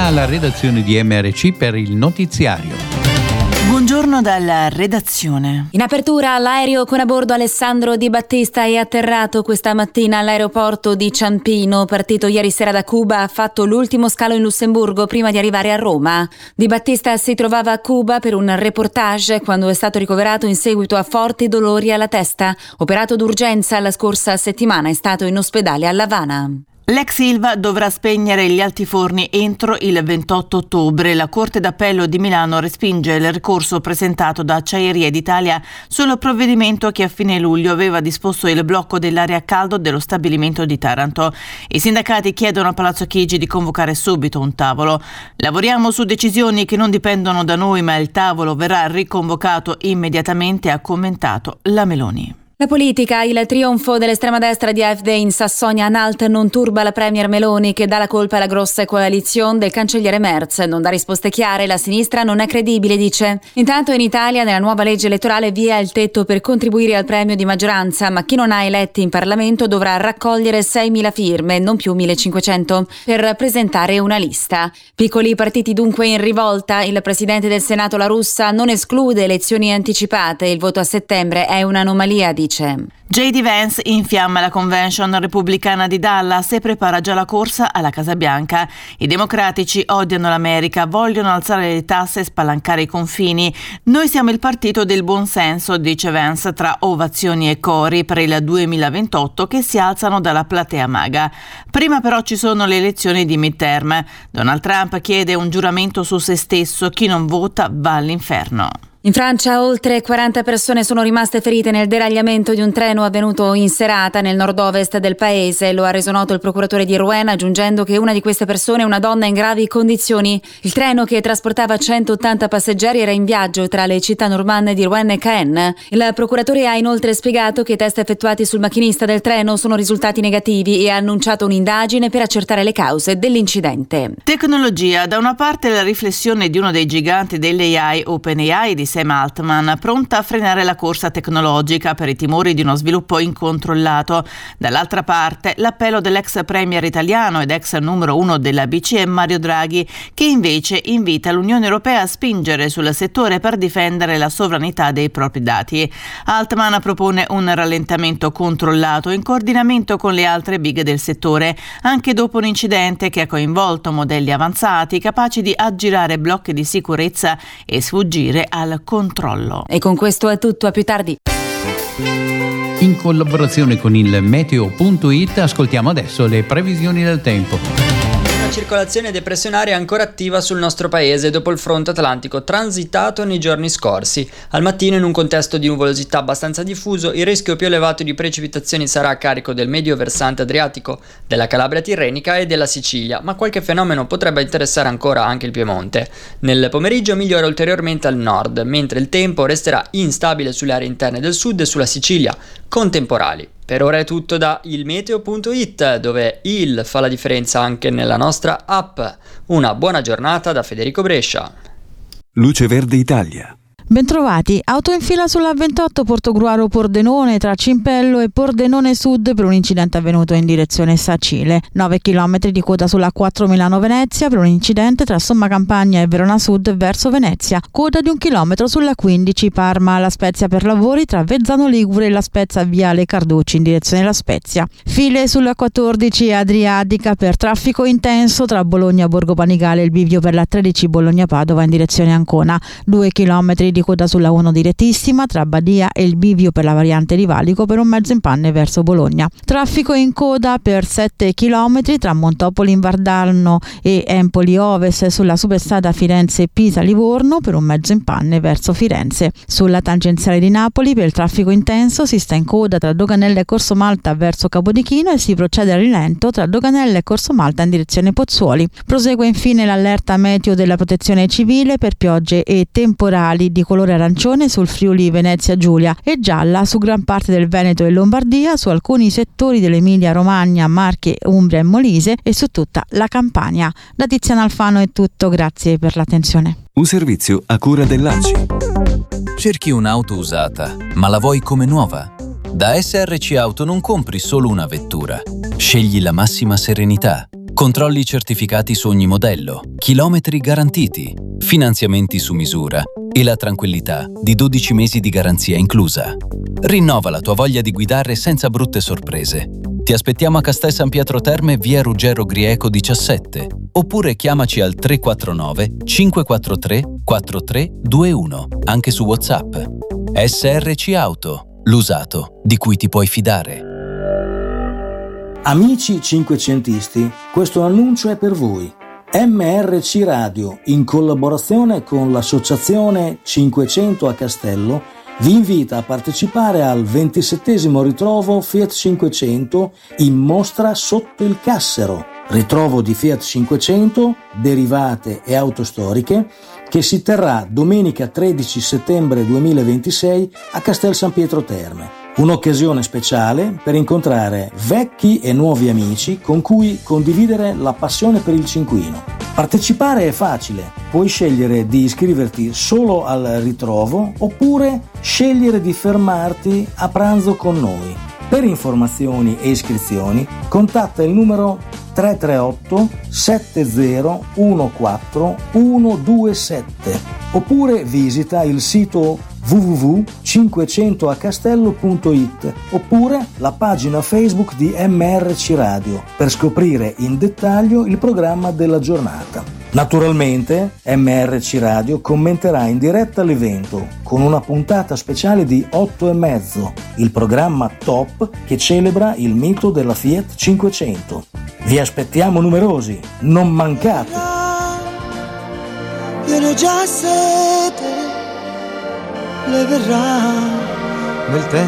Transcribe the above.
alla redazione di MRC per il notiziario. Buongiorno dalla redazione. In apertura, l'aereo con a bordo Alessandro Di Battista è atterrato questa mattina all'aeroporto di Ciampino. Partito ieri sera da Cuba, ha fatto l'ultimo scalo in Lussemburgo prima di arrivare a Roma. Di Battista si trovava a Cuba per un reportage quando è stato ricoverato in seguito a forti dolori alla testa. Operato d'urgenza la scorsa settimana, è stato in ospedale a L'Avana. L'ex Ilva dovrà spegnere gli altiforni entro il 28 ottobre. La Corte d'Appello di Milano respinge il ricorso presentato da Acciaierie d'Italia sul provvedimento che a fine luglio aveva disposto il blocco dell'area a caldo dello stabilimento di Taranto. I sindacati chiedono a Palazzo Chigi di convocare subito un tavolo. Lavoriamo su decisioni che non dipendono da noi, ma il tavolo verrà riconvocato immediatamente, ha commentato la Meloni. La politica, il trionfo dell'estrema destra di AfD in Sassonia-Anhalt non turba la premier Meloni, che dà la colpa alla grossa coalizione del cancelliere Merz. Non dà risposte chiare, la sinistra non è credibile, dice. Intanto in Italia, nella nuova legge elettorale, via il tetto per contribuire al premio di maggioranza, ma chi non ha eletti in Parlamento dovrà raccogliere 6.000 firme, non più 1.500, per presentare una lista. Piccoli partiti dunque in rivolta. Il presidente del Senato La Russa non esclude elezioni anticipate. Il voto a settembre è un'anomalia, dice. J.D. Vance infiamma la convention repubblicana di Dallas e prepara già la corsa alla Casa Bianca. I democratici odiano l'America, vogliono alzare le tasse e spalancare i confini. Noi siamo il partito del buonsenso, dice Vance, tra ovazioni e cori per il 2028 che si alzano dalla platea maga. Prima però ci sono le elezioni di midterm. Donald Trump chiede un giuramento su se stesso: chi non vota va all'inferno. In Francia oltre 40 persone sono rimaste ferite nel deragliamento di un treno avvenuto in serata nel nord-ovest del paese. Lo ha reso noto il procuratore di Rouen, aggiungendo che una di queste persone è una donna in gravi condizioni. Il treno, che trasportava 180 passeggeri, era in viaggio tra le città normanne di Rouen e Caen. Il procuratore ha inoltre spiegato che i test effettuati sul macchinista del treno sono risultati negativi e ha annunciato un'indagine per accertare le cause dell'incidente. Tecnologia. Da una parte la riflessione di uno dei giganti dell'AI, OpenAI, di Sam Altman, pronta a frenare la corsa tecnologica per i timori di uno sviluppo incontrollato. Dall'altra parte l'appello dell'ex premier italiano ed ex numero 1 della BCE Mario Draghi, che invece invita l'Unione Europea a spingere sul settore per difendere la sovranità dei propri dati. Altman propone un rallentamento controllato in coordinamento con le altre big del settore, anche dopo un incidente che ha coinvolto modelli avanzati capaci di aggirare blocchi di sicurezza e sfuggire al controllo. E con questo è tutto, a più tardi. In collaborazione con il meteo.it ascoltiamo adesso le previsioni del tempo. Circolazione depressionaria ancora attiva sul nostro paese dopo il fronte atlantico transitato nei giorni scorsi. Al mattino, in un contesto di nuvolosità abbastanza diffuso, il rischio più elevato di precipitazioni sarà a carico del medio versante adriatico, della Calabria tirrenica e della Sicilia, ma qualche fenomeno potrebbe interessare ancora anche il Piemonte. Nel pomeriggio migliora ulteriormente al nord, mentre il tempo resterà instabile sulle aree interne del sud e sulla Sicilia, con temporali. Per ora è tutto da ilmeteo.it, dove il fa la differenza anche nella nostra app. Una buona giornata da Federico Brescia. Luce Verde Italia. Bentrovati, auto in fila sulla 28 Portogruaro-Pordenone tra Cimpello e Pordenone Sud per un incidente avvenuto in direzione Sacile. 9 km di coda sulla 4 Milano-Venezia per un incidente tra Somma Campagna e Verona Sud verso Venezia. Coda di 1 chilometro sulla 15 Parma La Spezia per lavori tra Vezzano Ligure e La Spezia Viale Carducci in direzione La Spezia. File sulla 14 Adriatica per traffico intenso tra Bologna Borgo Panigale e il bivio per la 13 Bologna-Padova in direzione Ancona. 2 km di coda sulla 1 direttissima tra Badia e il bivio per la variante di Valico per un mezzo in panne verso Bologna. Traffico in coda per 7 km tra Montopoli in Vardalno e Empoli Ovest sulla superstrada Firenze-Pisa-Livorno per un mezzo in panne verso Firenze. Sulla tangenziale di Napoli per il traffico intenso si sta in coda tra Doganella e Corso Malta verso Capodichino e si procede a rilento tra Doganella e Corso Malta in direzione Pozzuoli. Prosegue infine l'allerta meteo della Protezione Civile per piogge e temporali di colore arancione sul Friuli Venezia Giulia e gialla su gran parte del Veneto e Lombardia, su alcuni settori dell'Emilia Romagna, Marche, Umbria e Molise e su tutta la Campania. Da Tiziana Alfano è tutto, grazie per l'attenzione. Un servizio a cura dell'ACI. Cerchi un'auto usata, ma la vuoi come nuova? Da SRC Auto non compri solo una vettura, scegli la massima serenità. Controlli certificati su ogni modello, chilometri garantiti, finanziamenti su misura e la tranquillità di 12 mesi di garanzia inclusa. Rinnova la tua voglia di guidare senza brutte sorprese. Ti aspettiamo a Castel San Pietro Terme, via Ruggero Grieco 17, oppure chiamaci al 349 543 4321, anche su WhatsApp. SRC Auto, l'usato di cui ti puoi fidare. Amici cinquecentisti, questo annuncio è per voi. MRC Radio, in collaborazione con l'associazione 500 a Castello, vi invita a partecipare al 27° ritrovo Fiat 500 in mostra sotto il Cassero, ritrovo di Fiat 500, derivate e auto storiche, che si terrà domenica 13 settembre 2026 a Castel San Pietro Terme. Un'occasione speciale per incontrare vecchi e nuovi amici con cui condividere la passione per il cinquino. Partecipare è facile, puoi scegliere di iscriverti solo al ritrovo oppure scegliere di fermarti a pranzo con noi. Per informazioni e iscrizioni contatta il numero 338 7014 127 oppure visita il sito www.500acastello.it oppure la pagina Facebook di MRC Radio per scoprire in dettaglio il programma della giornata. Naturalmente MRC Radio commenterà in diretta l'evento con una puntata speciale di 8:30, il programma Top che celebra il mito della Fiat 500. Vi aspettiamo numerosi, non mancate! Viene già sete, le verrà nel tempo.